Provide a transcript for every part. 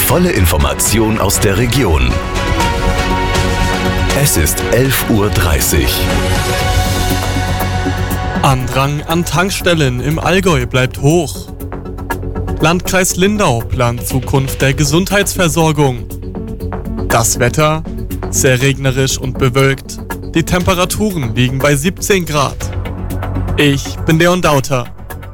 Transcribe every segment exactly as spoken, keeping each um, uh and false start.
volle Information aus der Region. Es ist elf Uhr dreißig. Andrang an Tankstellen im Allgäu bleibt hoch. Landkreis Lindau plant Zukunft der Gesundheitsversorgung. Das Wetter? Sehr regnerisch und bewölkt. Die Temperaturen liegen bei siebzehn Grad. Ich bin Leon Dauter.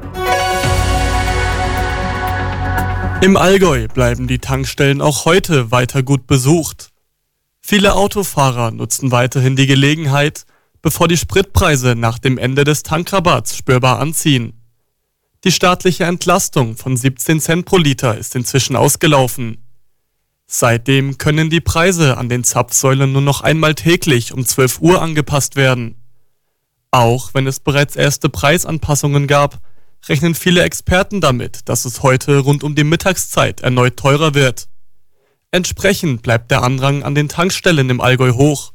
Im Allgäu bleiben die Tankstellen auch heute weiter gut besucht. Viele Autofahrer nutzen weiterhin die Gelegenheit, bevor die Spritpreise nach dem Ende des Tankrabatts spürbar anziehen. Die staatliche Entlastung von siebzehn Cent pro Liter ist inzwischen ausgelaufen. Seitdem können die Preise an den Zapfsäulen nur noch einmal täglich um zwölf Uhr angepasst werden. Auch wenn es bereits erste Preisanpassungen gab, rechnen viele Experten damit, dass es heute rund um die Mittagszeit erneut teurer wird. Entsprechend bleibt der Andrang an den Tankstellen im Allgäu hoch.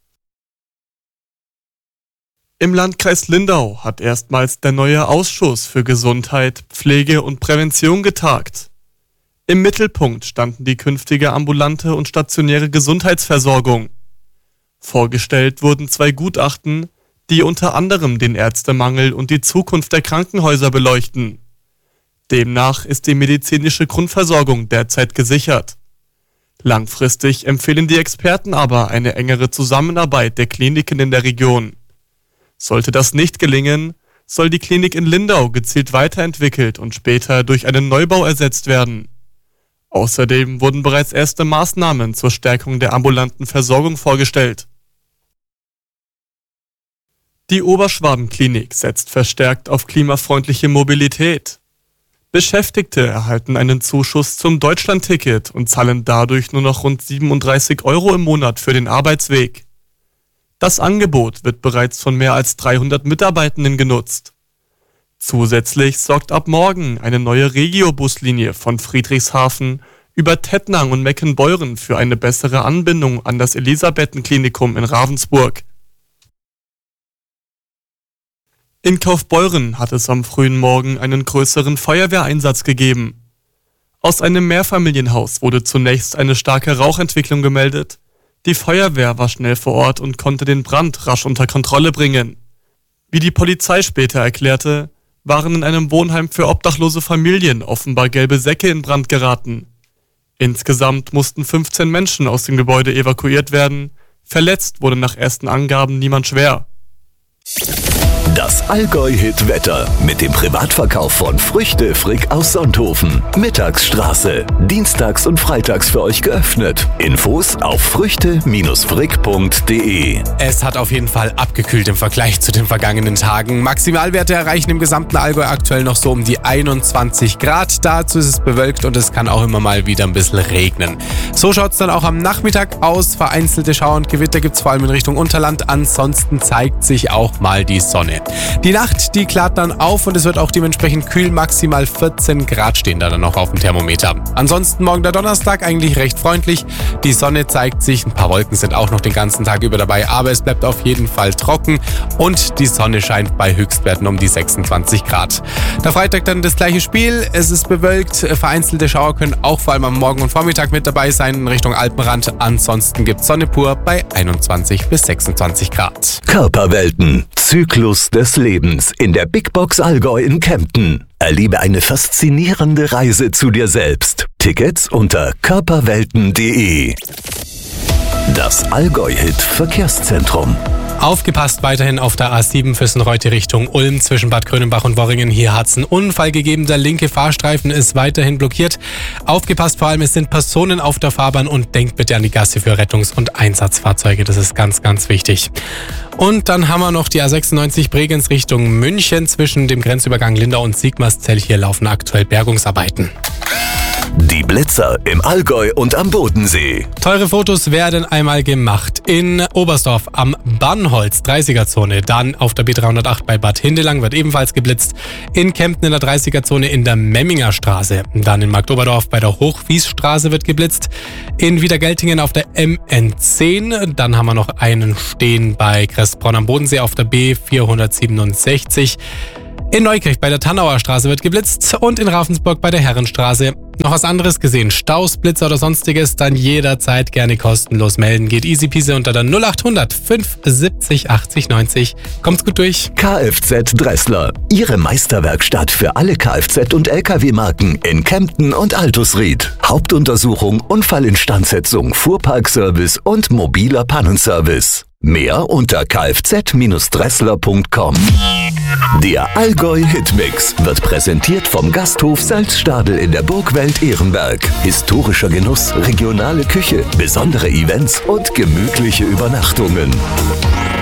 Im Landkreis Lindau hat erstmals der neue Ausschuss für Gesundheit, Pflege und Prävention getagt. Im Mittelpunkt standen die künftige ambulante und stationäre Gesundheitsversorgung. Vorgestellt wurden zwei Gutachten, die unter anderem den Ärztemangel und die Zukunft der Krankenhäuser beleuchten. Demnach ist die medizinische Grundversorgung derzeit gesichert. Langfristig empfehlen die Experten aber eine engere Zusammenarbeit der Kliniken in der Region. Sollte das nicht gelingen, soll die Klinik in Lindau gezielt weiterentwickelt und später durch einen Neubau ersetzt werden. Außerdem wurden bereits erste Maßnahmen zur Stärkung der ambulanten Versorgung vorgestellt. Die Oberschwaben-Klinik setzt verstärkt auf klimafreundliche Mobilität. Beschäftigte erhalten einen Zuschuss zum Deutschlandticket und zahlen dadurch nur noch rund siebenunddreißig Euro im Monat für den Arbeitsweg. Das Angebot wird bereits von mehr als dreihundert Mitarbeitenden genutzt. Zusätzlich sorgt ab morgen eine neue Regio-Buslinie von Friedrichshafen über Tettnang und Meckenbeuren für eine bessere Anbindung an das Elisabethenklinikum in Ravensburg. In Kaufbeuren hat es am frühen Morgen einen größeren Feuerwehreinsatz gegeben. Aus einem Mehrfamilienhaus wurde zunächst eine starke Rauchentwicklung gemeldet. Die Feuerwehr war schnell vor Ort und konnte den Brand rasch unter Kontrolle bringen. Wie die Polizei später erklärte, waren in einem Wohnheim für obdachlose Familien offenbar gelbe Säcke in Brand geraten. Insgesamt mussten fünfzehn Menschen aus dem Gebäude evakuiert werden. Verletzt wurde nach ersten Angaben niemand schwer. Das Allgäu-Hit-Wetter mit dem Privatverkauf von Früchte Frick aus Sonthofen. Mittagsstraße. Dienstags und freitags für euch geöffnet. Infos auf früchte frick punkt de. Es hat auf jeden Fall abgekühlt im Vergleich zu den vergangenen Tagen. Maximalwerte erreichen im gesamten Allgäu aktuell noch so um die einundzwanzig Grad. Dazu ist es bewölkt und es kann auch immer mal wieder ein bisschen regnen. So schaut es dann auch am Nachmittag aus. Vereinzelte Schauer und Gewitter gibt es vor allem in Richtung Unterland. Ansonsten zeigt sich auch mal die Sonne. Die Nacht, die klart dann auf und es wird auch dementsprechend kühl, maximal vierzehn Grad stehen da dann noch auf dem Thermometer. Ansonsten morgen der Donnerstag eigentlich recht freundlich. Die Sonne zeigt sich, ein paar Wolken sind auch noch den ganzen Tag über dabei, aber es bleibt auf jeden Fall trocken und die Sonne scheint bei Höchstwerten um die sechsundzwanzig Grad. Der Freitag dann das gleiche Spiel, es ist bewölkt, vereinzelte Schauer können auch vor allem am Morgen und Vormittag mit dabei sein in Richtung Alpenrand. Ansonsten gibt es Sonne pur bei einundzwanzig bis sechsundzwanzig Grad. Körperwelten. Zyklus des Lebens in der Big Box Allgäu in Kempten. Erlebe eine faszinierende Reise zu dir selbst. Tickets unter körperwelten punkt de. Das Allgäu-Hit Verkehrszentrum. Aufgepasst weiterhin auf der A sieben Füssenreute Richtung Ulm zwischen Bad Grönenbach und Worringen. Hier hat es einen Unfall gegeben. Der linke Fahrstreifen ist weiterhin blockiert. Aufgepasst vor allem, es sind Personen auf der Fahrbahn und denkt bitte an die Gasse für Rettungs- und Einsatzfahrzeuge. Das ist ganz, ganz wichtig. Und dann haben wir noch die A sechsundneunzig Bregenz Richtung München zwischen dem Grenzübergang Lindau und Sigmarszell. Hier laufen aktuell Bergungsarbeiten. Die Blitzer im Allgäu und am Bodensee. Teure Fotos werden einmal gemacht. In Oberstdorf am Bannholz, dreißiger-Zone. Dann auf der B dreihundertacht bei Bad Hindelang wird ebenfalls geblitzt. In Kempten in der dreißiger-Zone in der Memminger Straße. Dann in Marktoberdorf bei der Hochwiesstraße wird geblitzt. In Wiedergeltingen auf der M N zehn. Dann haben wir noch einen stehen bei Kressbronn am Bodensee auf der B vierhundertsiebenundsechzig. In Neukirch bei der Tannauer Straße wird geblitzt und in Ravensburg bei der Herrenstraße. Noch was anderes gesehen, Staus, Blitzer oder sonstiges, dann jederzeit gerne kostenlos melden. Geht easy peasy unter der null acht hundert fünf siebzig achtzig neunzig. Kommt's gut durch. Kfz Dressler, Ihre Meisterwerkstatt für alle Kfz- und L K W-Marken in Kempten und Altusried. Hauptuntersuchung, Unfallinstandsetzung, Fuhrparkservice und mobiler Pannenservice. Mehr unter kfz Dressler punkt com. Der Allgäu Hitmix wird präsentiert vom Gasthof Salzstadel in der Burgwelt Ehrenberg. Historischer Genuss, regionale Küche, besondere Events und gemütliche Übernachtungen.